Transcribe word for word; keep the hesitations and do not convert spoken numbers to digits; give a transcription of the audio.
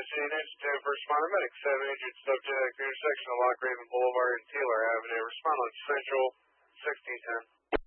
City News, ten first responder medic, seven injured subject at the intersection of Lock Raven Boulevard and Taylor Avenue. Respond on Central sixteen ten.